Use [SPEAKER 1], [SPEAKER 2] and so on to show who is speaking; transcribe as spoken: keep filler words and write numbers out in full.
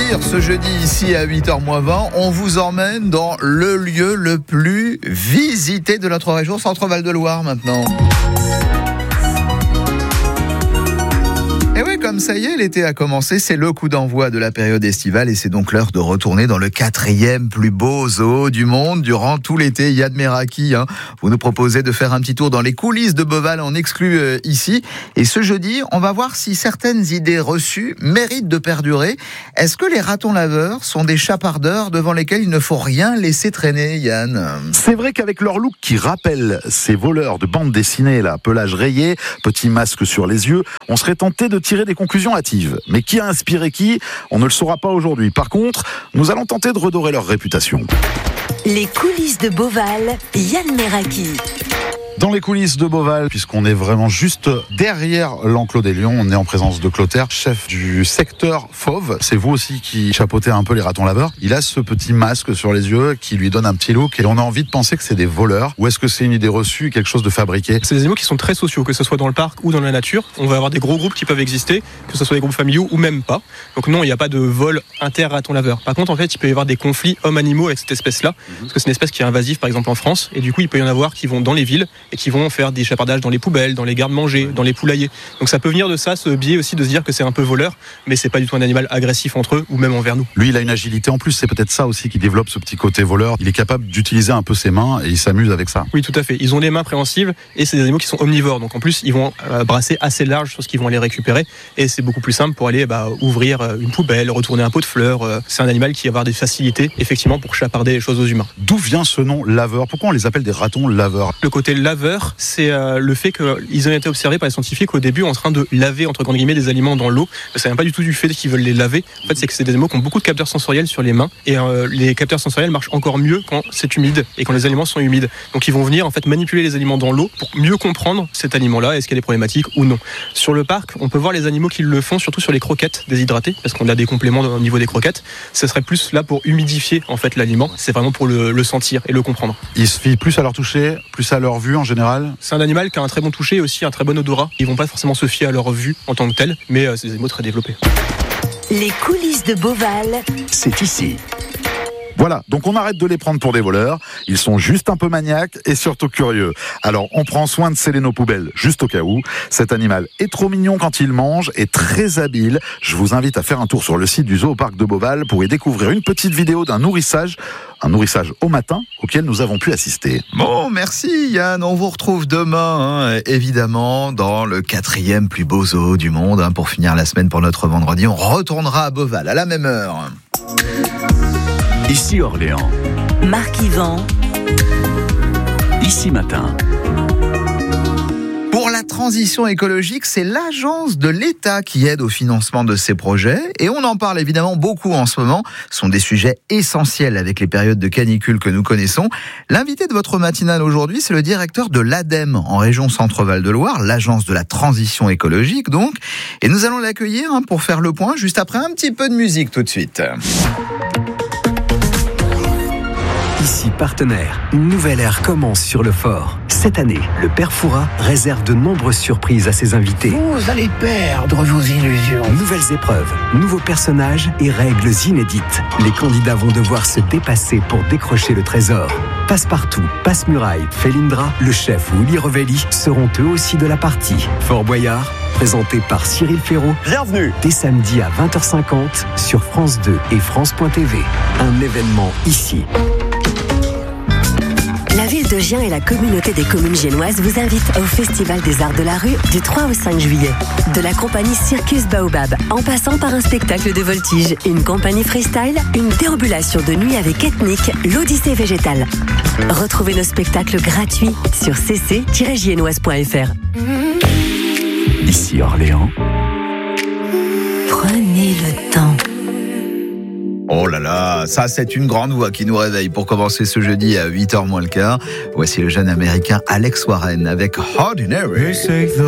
[SPEAKER 1] dire ce jeudi ici à huit heures moins vingt, on vous emmène dans le lieu le plus visité de notre région, Centre-Val de Loire maintenant. Et oui, comme ça y est, l'été a commencé, c'est le coup d'envoi de la période estivale et c'est donc l'heure de retourner dans le quatrième plus beau zoo du monde durant tout l'été. Yad Meraki, hein, vous nous proposez de faire un petit tour dans les coulisses de Beauval en exclu euh, ici. Et ce jeudi, on va voir si certaines idées reçues méritent de perdurer. Est-ce que les ratons laveurs sont des chapardeurs devant lesquels il ne faut rien laisser traîner, Yann ?
[SPEAKER 2] C'est vrai qu'avec leur look qui rappelle ces voleurs de bande dessinée, là, pelage rayé, petit masque sur les yeux, on serait tenté de tirer des conclusions hâtives. Mais qui a inspiré qui ? On ne le saura pas aujourd'hui. Par contre, nous allons tenter de redorer leur réputation.
[SPEAKER 3] Les coulisses de Beauval, Yann Meraki.
[SPEAKER 2] Dans les coulisses de Beauval, puisqu'on est vraiment juste derrière l'enclos des lions, on est en présence de Clotaire, chef du secteur Fauve. C'est vous aussi qui chapeautez un peu les ratons laveurs. Il a ce petit masque sur les yeux qui lui donne un petit look et on a envie de penser que c'est des voleurs. Ou est-ce que c'est une idée reçue, quelque chose de fabriqué ?
[SPEAKER 4] C'est des animaux qui sont très sociaux, que ce soit dans le parc ou dans la nature. On va avoir des gros groupes qui peuvent exister, que ce soit des groupes familiaux ou même pas. Donc non, il n'y a pas de vol inter-ratons laveurs. Par contre, en fait, il peut y avoir des conflits hommes-animaux avec cette espèce-là, parce que c'est une espèce qui est invasive, par exemple en France, et du coup, il peut y en avoir qui vont dans les villes et qui vont faire des chapardages dans les poubelles, dans les gardes-manger, dans les poulaillers. Donc ça peut venir de ça, ce biais aussi de se dire que c'est un peu voleur, mais c'est pas du tout un animal agressif entre eux ou même envers nous.
[SPEAKER 2] Lui, il a une agilité en plus, c'est peut-être ça aussi qui développe ce petit côté voleur. Il est capable d'utiliser un peu ses mains et il s'amuse avec ça.
[SPEAKER 4] Oui, tout à fait. Ils ont les mains préhensives et c'est des animaux qui sont omnivores. Donc en plus, ils vont euh, brasser assez large sur ce qu'ils vont aller récupérer et c'est beaucoup plus simple pour aller bah, ouvrir une poubelle, retourner un pot de fleurs. C'est un animal qui va avoir des facilités effectivement pour chaparder les choses aux humains.
[SPEAKER 2] D'où vient ce nom laveur ? Pourquoi on les appelle des ratons laveurs ?
[SPEAKER 4] Le côté laveur, c'est euh, le fait qu'ils ont été observés par les scientifiques au début en train de laver entre grandes guillemets des aliments dans l'eau. Ça vient pas du tout du fait qu'ils veulent les laver. En fait, c'est que c'est des animaux qui ont beaucoup de capteurs sensoriels sur les mains et euh, les capteurs sensoriels marchent encore mieux quand c'est humide et quand les aliments sont humides. Donc ils vont venir en fait manipuler les aliments dans l'eau pour mieux comprendre cet aliment-là, est-ce qu'il y a des problématiques ou non. Sur le parc, on peut voir les animaux qui le font surtout sur les croquettes déshydratées parce qu'on a des compléments au niveau des croquettes. Ce serait plus là pour humidifier en fait l'aliment. C'est vraiment pour le, le sentir et le comprendre.
[SPEAKER 2] Il se fie plus à leur toucher, plus à leur vue en général.
[SPEAKER 4] C'est un animal qui a un très bon toucher et aussi un très bon odorat. Ils vont pas forcément se fier à leur vue en tant que tel, mais euh, c'est des animaux très développés.
[SPEAKER 3] Les coulisses de Beauval,
[SPEAKER 2] c'est ici. Voilà, donc on arrête de les prendre pour des voleurs, ils sont juste un peu maniaques et surtout curieux. Alors on prend soin de sceller nos poubelles, juste au cas où. Cet animal est trop mignon quand il mange et très habile. Je vous invite à faire un tour sur le site du zoo au parc de Beauval pour y découvrir une petite vidéo d'un nourrissage, un nourrissage au matin auquel nous avons pu assister.
[SPEAKER 1] Bon, merci Yann, on vous retrouve demain, hein, évidemment, dans le quatrième plus beau zoo du monde. Hein, pour finir la semaine pour notre vendredi, on retournera à Beauval à la même heure.
[SPEAKER 5] Ici Orléans.
[SPEAKER 3] Marc Yvan.
[SPEAKER 5] Ici Matin.
[SPEAKER 1] Pour la transition écologique, c'est l'agence de l'État qui aide au financement de ces projets. Et on en parle évidemment beaucoup en ce moment. Ce sont des sujets essentiels avec les périodes de canicule que nous connaissons. L'invité de votre matinale aujourd'hui, c'est le directeur de l'ADEME en région Centre-Val de Loire, l'agence de la transition écologique donc. Et nous allons l'accueillir hein, pour faire le point juste après un petit peu de musique tout de suite.
[SPEAKER 5] Ici Partenaire, une nouvelle ère commence sur le fort. Cette année, le Père Fouras réserve de nombreuses surprises à ses invités.
[SPEAKER 6] Vous allez perdre vos illusions.
[SPEAKER 5] Nouvelles épreuves, nouveaux personnages et règles inédites. Les candidats vont devoir se dépasser pour décrocher le trésor. Passe-Partout, Passe-Muraille, Felindra, le chef Willy Revelli seront eux aussi de la partie. Fort Boyard, présenté par Cyril Ferraud.
[SPEAKER 7] Bienvenue.
[SPEAKER 5] Dès samedi à vingt heures cinquante sur France deux et France point T V. Un événement ici.
[SPEAKER 3] La ville de Gien et la communauté des communes giennoises vous invitent au Festival des Arts de la Rue du trois au cinq juillet. De la compagnie Circus Baobab, en passant par un spectacle de voltige, une compagnie freestyle, une déambulation de nuit avec Ethnique, l'Odyssée végétale. Retrouvez nos spectacles gratuits sur c c tiret giennoise point f r.
[SPEAKER 5] Ici Orléans.
[SPEAKER 3] Prenez le temps.
[SPEAKER 1] Oh là là, ça c'est une grande voix qui nous réveille pour commencer ce jeudi à huit heures moins le quart. Voici le jeune américain Alex Warren avec Ordinary.